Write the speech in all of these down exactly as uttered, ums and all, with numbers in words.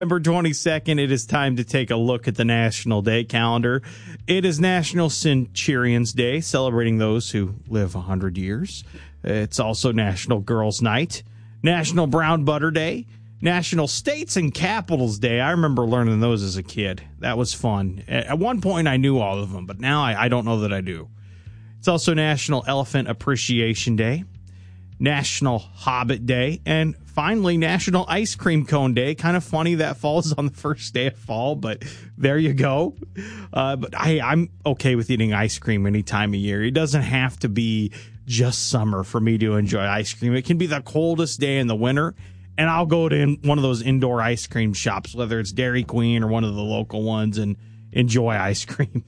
September twenty-second, it is time to take a look at the National Day calendar. It is National Centurions Day, celebrating those who live one hundred years. It's also National Girls Night, National Brown Butter Day, National States and Capitals Day. I remember learning those as a kid. That was fun. At one point, I knew all of them, but now I, I don't know that I do. It's also National Elephant Appreciation Day, National Hobbit Day, and finally, National Ice Cream Cone Day. Kind of funny that falls on the first day of fall, but there you go. Uh, but I, I'm okay with eating ice cream any time of year. It doesn't have to be just summer for me to enjoy ice cream. It can be the coldest day in the winter, and I'll go to in one of those indoor ice cream shops, whether it's Dairy Queen or one of the local ones, and enjoy ice cream.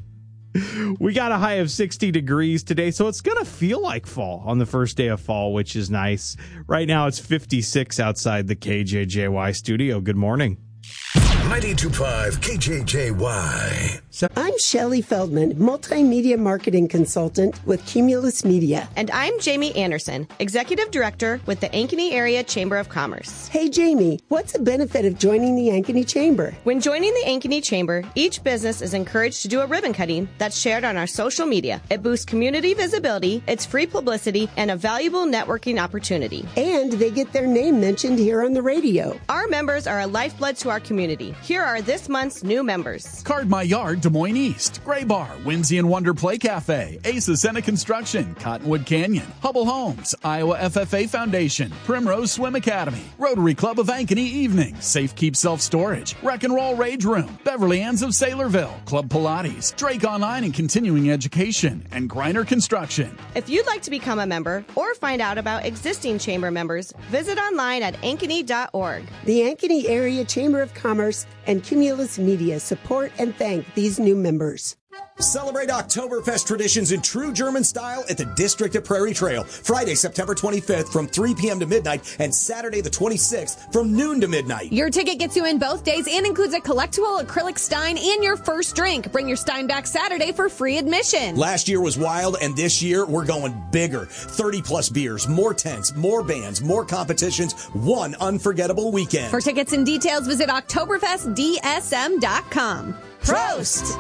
We got a high of sixty degrees today, so it's going to feel like fall on the first day of fall, which is nice. Right now, it's fifty-six outside the K J J Y studio. Good morning. ninety-two point five K J J Y. I'm Shelley Feldman, multimedia marketing consultant with Cumulus Media. And I'm Jamie Anderson, executive director with the Ankeny Area Chamber of Commerce. Hey, Jamie, what's the benefit of joining the Ankeny Chamber? When joining the Ankeny Chamber, each business is encouraged to do a ribbon cutting that's shared on our social media. It boosts community visibility, it's free publicity, and a valuable networking opportunity. And they get their name mentioned here on the radio. Our members are a lifeblood to our community. Here are this month's new members. Card My Yard, Des Moines East, Gray Bar, Whimsy and Wonder Play Cafe, Ace Senna Construction, Cottonwood Canyon, Hubble Homes, Iowa F F A Foundation, Primrose Swim Academy, Rotary Club of Ankeny Evening, Safe Keep Self Storage, Wreck and Roll Rage Room, Beverly Ann's of Saylorville, Club Pilates, Drake Online and Continuing Education, and Griner Construction. If you'd like to become a member or find out about existing chamber members, visit online at ankeny dot org. The Ankeny Area Chamber of Commerce and Cumulus Media support and thank these new members. Celebrate Oktoberfest traditions in true German style at the District at Prairie Trail. Friday, September twenty-fifth from three p.m. to midnight and Saturday the twenty-sixth from noon to midnight. Your ticket gets you in both days and includes a collectible acrylic Stein and your first drink. Bring your Stein back Saturday for free admission. Last year was wild, and this year we're going bigger. thirty plus beers, more tents, more bands, more competitions, one unforgettable weekend. For tickets and details, visit Oktoberfest D S M dot com. Prost!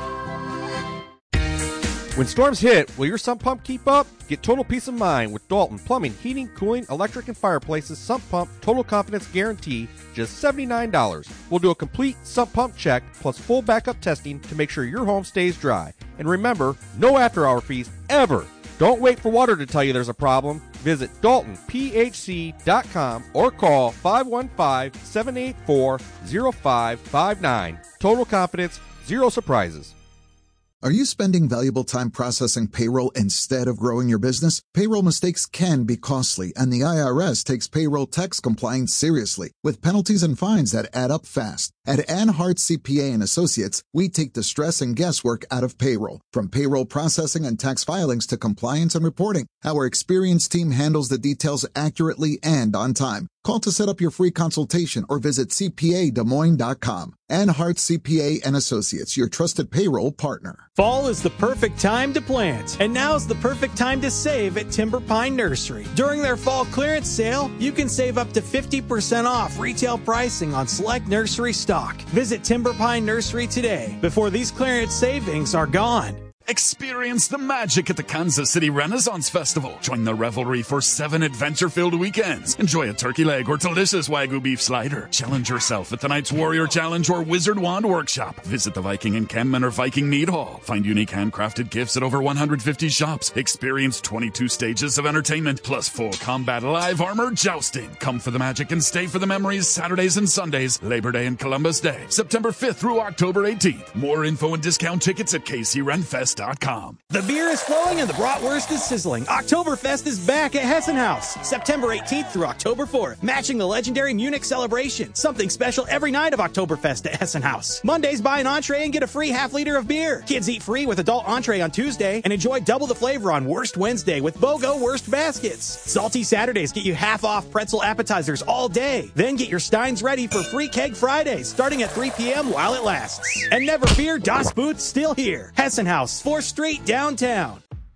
When storms hit, will your sump pump keep up? Get total peace of mind with Dalton Plumbing, Heating, Cooling, Electric, and Fireplaces Sump Pump Total Confidence Guarantee, just seventy-nine dollars. We'll do a complete sump pump check plus full backup testing to make sure your home stays dry. And remember, no after-hour fees ever. Don't wait for water to tell you there's a problem. Visit Dalton P H C dot com or call five one five, seven eight four, zero five five nine. Total confidence, zero surprises. Are you spending valuable time processing payroll instead of growing your business? Payroll mistakes can be costly, and the I R S takes payroll tax compliance seriously, with penalties and fines that add up fast. At Anhart C P A and Associates, we take the stress and guesswork out of payroll. From payroll processing and tax filings to compliance and reporting, our experienced team handles the details accurately and on time. Call to set up your free consultation or visit C P A Des Moines dot com. Anhart C P A and Associates, your trusted payroll partner. Fall is the perfect time to plant, and now's the perfect time to save at Timber Pine Nursery. During their fall clearance sale, you can save up to fifty percent off retail pricing on select nursery stock. Visit Timber Pine Nursery today before these clearance savings are gone. Experience the magic at the Kansas City Renaissance Festival. Join the revelry for seven adventure-filled weekends. Enjoy a turkey leg or delicious Wagyu beef slider. Challenge yourself at tonight's Warrior Challenge or Wizard Wand Workshop. Visit the Viking Encampment or Viking Mead Hall. Find unique handcrafted gifts at over one hundred fifty shops. Experience twenty-two stages of entertainment, plus full combat live armor jousting. Come for the magic and stay for the memories Saturdays and Sundays, Labor Day and Columbus Day, September fifth through October eighteenth. More info and discount tickets at K C Ren Fest dot com. The beer is flowing and the bratwurst is sizzling. Oktoberfest is back at Hessen House, September eighteenth through October fourth, matching the legendary Munich celebration. Something special every night of Oktoberfest at Hessen House. Mondays, buy an entree and get a free half liter of beer. Kids eat free with adult entree on Tuesday and enjoy double the flavor on Wurst Wednesday with BOGO Wurst baskets. Salty Saturdays get you half off pretzel appetizers all day. Then get your Steins ready for free keg Fridays starting at three p.m. while it lasts. And never fear, Das Boot's still here. Hessen House, fourth Street, downtown.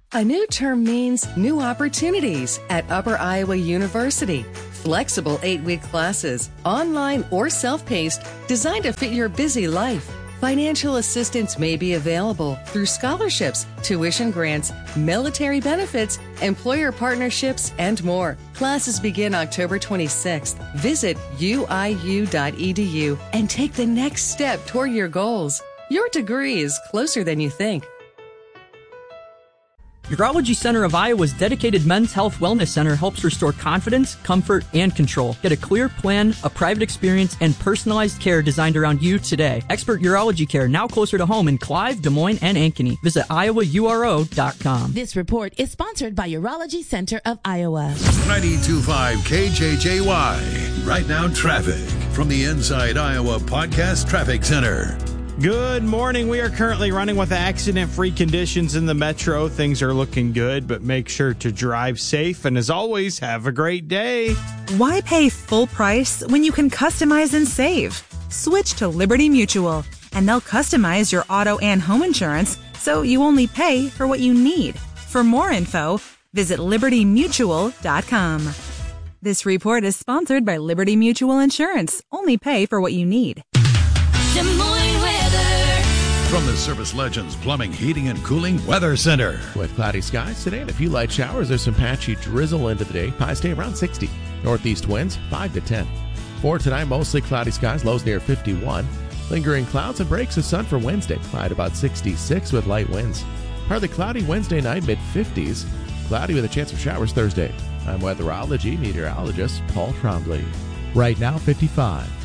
A new term means new opportunities at Upper Iowa University. Flexible eight-week classes, online or self-paced, designed to fit your busy life. Financial assistance may be available through scholarships, tuition grants, military benefits, employer partnerships, and more. Classes begin October twenty-sixth. Visit U I U dot E D U and take the next step toward your goals. Your degree is closer than you think. Urology Center of Iowa's dedicated men's health wellness center helps restore confidence, comfort, and control. Get a clear plan, a private experience, and personalized care designed around you today. Expert urology care now closer to home in Clive, Des Moines, and Ankeny. Visit iowa u r o dot com. This report is sponsored by Urology Center of Iowa. ninety-two point five K J J Y. Right now, traffic from the Inside Iowa Podcast Traffic Center. Good morning. We are currently running with accident-free conditions in the metro. Things are looking good, but make sure to drive safe. And as always, have a great day. Why pay full price when you can customize and save? Switch to Liberty Mutual, and they'll customize your auto and home insurance so you only pay for what you need. For more info, visit liberty mutual dot com. This report is sponsored by Liberty Mutual Insurance. Only pay for what you need. Des Moines weather. From the Service Legends Plumbing, Heating, and Cooling Weather Center. With cloudy skies today and a few light showers, there's some patchy drizzle into the day. Highs stay around sixty. Northeast winds five to ten. For tonight, mostly cloudy skies, lows near fifty-one. Lingering clouds and breaks of sun for Wednesday. High at about sixty-six with light winds. Partly cloudy Wednesday night, mid fifties. Cloudy with a chance of showers Thursday. I'm weatherology meteorologist Paul Trombley. Right now, fifty-five.